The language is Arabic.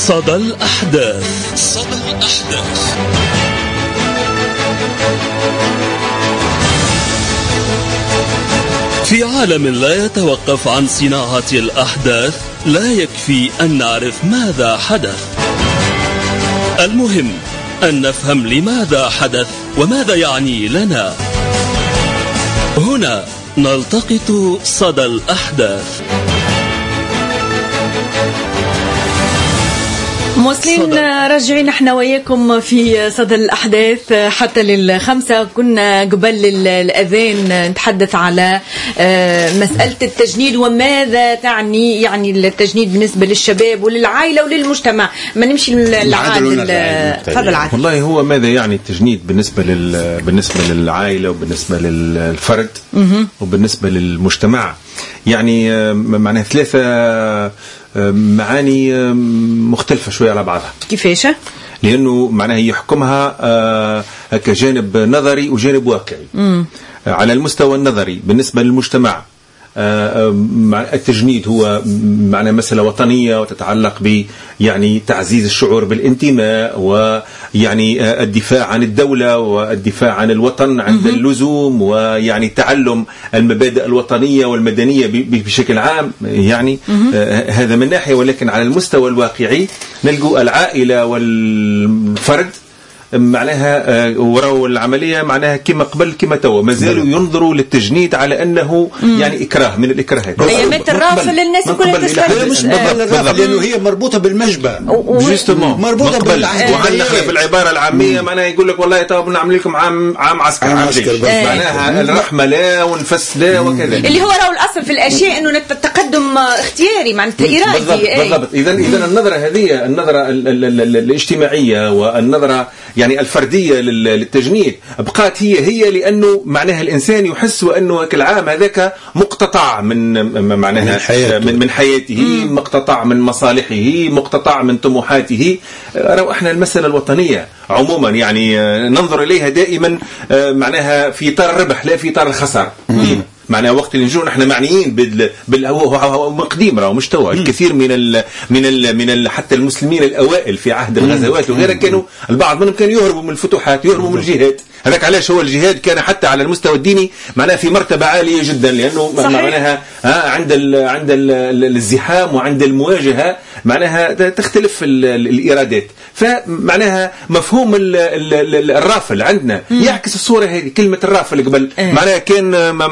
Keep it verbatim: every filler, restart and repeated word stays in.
صدى الأحداث. صدى الأحداث. في عالم لا يتوقف عن صناعة الأحداث، لا يكفي أن نعرف ماذا حدث، المهم أن نفهم لماذا حدث وماذا يعني لنا. هنا نلتقط صدى الأحداث. موصلين راجعين احنا وياكم في صدى الأحداث حتى للخمسة. كنا قبل الأذان نتحدث على مسألة التجنيد وماذا تعني يعني التجنيد بالنسبة للشباب وللعائلة وللمجتمع. ما نمشي للعادل. تفضل عادل. والله هو ماذا يعني التجنيد بالنسبة لل بالنسبة للعائلة وبالنسبة للفرد وبالنسبة للمجتمع. يعني معناها ثلاثة معاني مختلفة شوية على بعضها. كيفاش؟ لأنه معناها يحكمها كجانب نظري وجانب واقعي. مم. على المستوى النظري بالنسبة للمجتمع التجنيد هو معنى مسألة وطنية وتتعلق ب يعني تعزيز الشعور بالانتماء ويعني الدفاع عن الدولة والدفاع عن الوطن عند اللزوم ويعني تعلم المبادئ الوطنية والمدنية بشكل عام. يعني هذا من ناحية، ولكن على المستوى الواقعي نلقوا العائلة والفرد معناها وراء العملية معناها كما قبل كما توا ما زالوا ينظروا للتجنيد على أنه مم. يعني إكراه من الإكراهات. أيامات الرافل للناس كلها تستخدم مش بالرافل لأنه هي مربوطة بالمجبى جوستومون مربوطة بالعهد. وعندنا في العبارة العامية معناها يقول لك والله طب نعمل لكم عام عام عسكر عام عسكر معناها الرحمة لا والنفس لا وكذا اللي هو راهو الأصل في الأشياء إنه التقدم اختياري معناتها إرادي. بالضبط. إذا إذا النظرة هذه النظرة الاجتماعية والنظرة يعني الفردية للتجنيد بقات هي هي لأنه معناها الإنسان يحس وأنه العام هذاك مقتطع من معناها من حياته, من, من حياته مم. مقتطع من مصالحه، مقتطع من طموحاته. رأوا احنا المسألة الوطنية عموما يعني ننظر إليها دائما معناها في إطار الربح لا في إطار الخسارة. معناها وقت اللي نجوا نحن معنيين بال بال هو مقدم راهو مش توا الكثير من ال من ال من ال حتى المسلمين الاوائل في عهد الغزوات وغيرها كانوا البعض منهم كانوا يهربوا من الفتوحات يهربوا من الجهاد. هذاك علاش هو الجهاد كان حتى على المستوى الديني معناها في مرتبه عاليه جدا لانه معناها عند ال عند ال الزحام وعند المواجهه معناها تختلف ال الارادات. فمعناها مفهوم ال ال الرافل عندنا يعكس الصوره هذه. كلمه الرافل قبل معناها كان